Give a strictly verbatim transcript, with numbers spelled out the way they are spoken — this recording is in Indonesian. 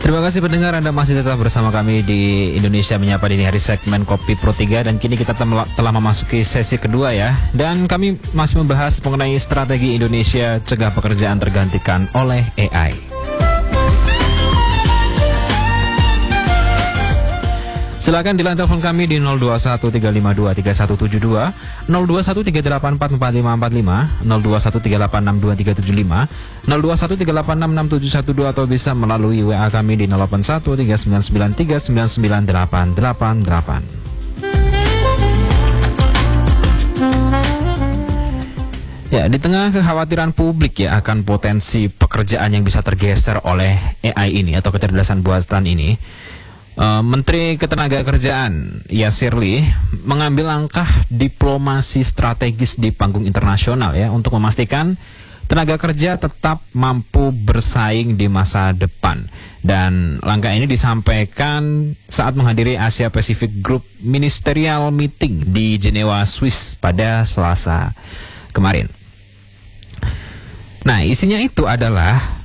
Terima kasih pendengar, Anda masih tetap bersama kami di Indonesia Menyapa Dini Hari segmen Kopi Pro tiga. Dan kini kita telah, telah memasuki sesi kedua ya. Dan kami masih membahas mengenai strategi Indonesia cegah pekerjaan tergantikan oleh A I. Silakan di line telepon kami di nol dua satu tiga lima dua tiga satu tujuh dua, nol dua satu tiga delapan empat empat lima empat lima, nol dua satu tiga delapan enam dua tiga tujuh lima, nol dua satu tiga delapan enam enam tujuh satu dua, atau bisa melalui W A kami di nol delapan satu tiga sembilan sembilan tiga sembilan sembilan delapan delapan delapan. Ya, di tengah kekhawatiran publik ya akan potensi pekerjaan yang bisa tergeser oleh A I ini atau kecerdasan buatan ini, Uh, Menteri Ketenagakerjaan Yasir Lee mengambil langkah diplomasi strategis di panggung internasional ya untuk memastikan tenaga kerja tetap mampu bersaing di masa depan. Dan langkah ini disampaikan saat menghadiri Asia Pacific Group Ministerial Meeting di Jenewa, Swiss pada Selasa kemarin. Nah, isinya itu adalah